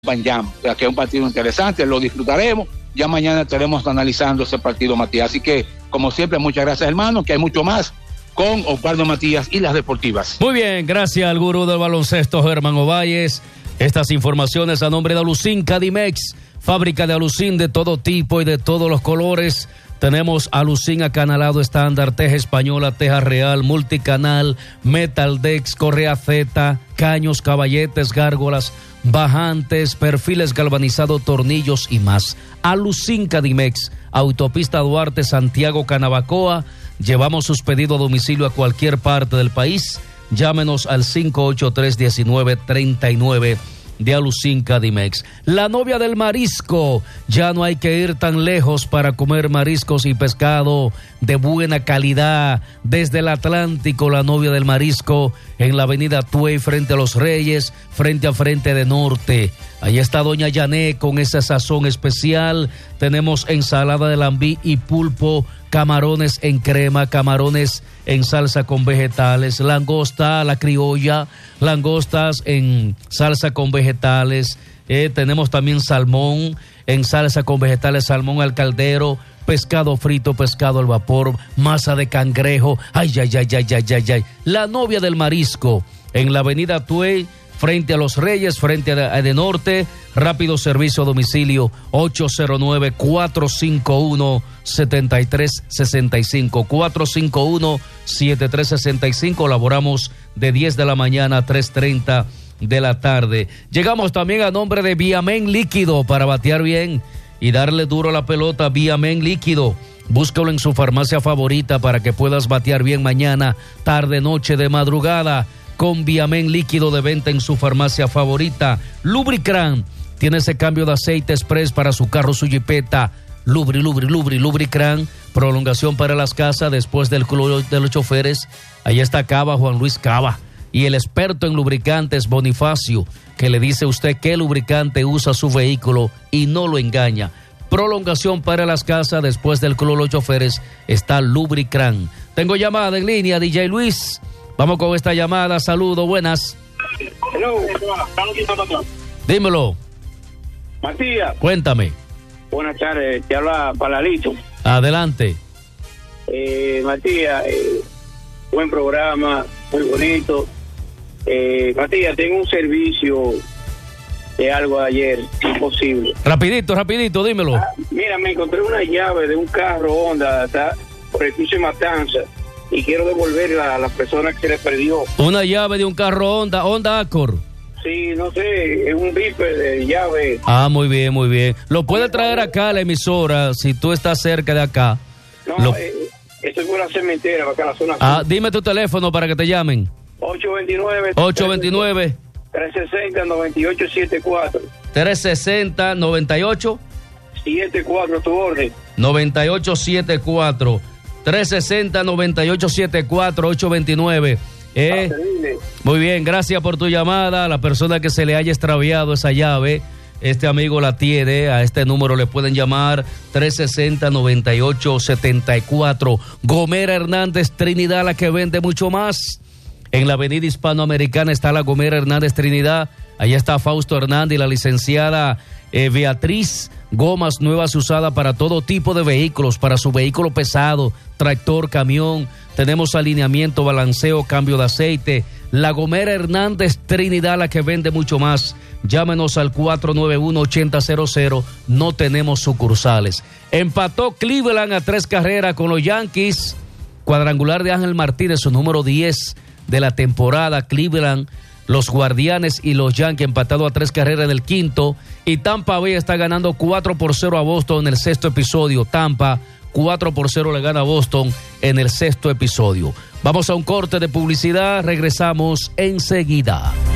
Banjam, o sea, que es un partido interesante, lo disfrutaremos. Ya mañana estaremos analizando ese partido, Matías. Así que, como siempre, muchas gracias, hermano, que hay mucho más con Osvaldo Matías y las deportivas. Muy bien, gracias al gurú del baloncesto, Germán Ovalles. Estas informaciones a nombre de Alucin Cadimex, fábrica de alucin de todo tipo y de todos los colores. Tenemos alucin acanalado estándar, teja española, teja real, multicanal, metal dex, correa Z, caños, caballetes, gárgolas, bajantes, perfiles galvanizados, tornillos y más. Alucin Cadimex, autopista Duarte, Santiago, Canabacoa. Llevamos sus pedidos a domicilio a cualquier parte del país. Llámenos al 583-1939 de Alucin Cadimex. La novia del marisco. Ya no hay que ir tan lejos para comer mariscos y pescado de buena calidad. Desde el Atlántico, la novia del marisco, en la avenida Tuey, frente a Los Reyes, frente a Frente de Norte. Ahí está doña Yané con esa sazón especial. Tenemos ensalada de lambí y pulpo, camarones en crema, camarones en salsa con vegetales, langosta a la criolla, langostas en salsa con vegetales. Tenemos también salmón en salsa con vegetales, salmón al caldero, pescado frito, pescado al vapor, masa de cangrejo. Ay. La novia del marisco en la avenida Tuey, frente a Los Reyes, frente a de Norte. Rápido servicio a domicilio 809-451-7365, 451-7365. Laboramos de 10 de la mañana a 3:30 de la tarde. Llegamos también a nombre de Viamen Líquido para batear bien y darle duro a la pelota. Viamen Líquido, búscalo en su farmacia favorita para que puedas batear bien mañana, tarde, noche, de madrugada. Con Viamen Líquido de venta en su farmacia favorita. Lubricran tiene ese cambio de aceite express para su carro, su jipeta. Lubricran, prolongación para las casas después del club de los choferes. Ahí está Cava, Juan Luis Cava. Y el experto en lubricantes, Bonifacio, que le dice a usted qué lubricante usa su vehículo y no lo engaña. Prolongación para las casas después del club de los choferes está Lubricran. Tengo llamada en línea, DJ Luis. Vamos con esta llamada. Saludos, buenas. Hello. Dímelo. Matías. Cuéntame. Buenas tardes, te habla Palalito. Adelante. Matías, buen programa, muy bonito. Matías, tengo un servicio de algo ayer, imposible. Rapidito, dímelo. Mira, me encontré una llave de un carro Honda, está por el piso de Matanza, y quiero devolverla a la persona que se le perdió. Una llave de un carro Honda Accord. Sí, no sé, es un Viper de llave. Ah, muy bien. Lo puede traer acá a la emisora si tú estás cerca de acá. No, estoy por la cementera, acá en la zona. Ah, dime tu teléfono para que te llamen. 829 360-9874. 360-98 74, tu orden. 9874. 360-9874, 829. Muy bien, gracias por tu llamada. La persona que se le haya extraviado esa llave, este amigo la tiene. A este número le pueden llamar 360-9874. Gomera Hernández Trinidad, la que vende mucho más. En la avenida Hispanoamericana está la Gomera Hernández Trinidad. Allá está Fausto Hernández y la licenciada Beatriz. Gomas nuevas usadas para todo tipo de vehículos, para su vehículo pesado, tractor, camión. Tenemos alineamiento, balanceo, cambio de aceite. La Gomera Hernández Trinidad, la que vende mucho más. Llámenos al 491-8000. No tenemos sucursales. Empató Cleveland a 3 carreras con los Yankees. Cuadrangular de Ángel Martínez, su número 10 de la temporada. Cleveland, los Guardianes y los Yankees empatados a 3 carreras en el quinto. Y Tampa Bay está ganando 4-0 a Boston en el 6º episodio. Tampa 4-0 le gana a Boston en el 6º episodio. Vamos a un corte de publicidad, regresamos enseguida.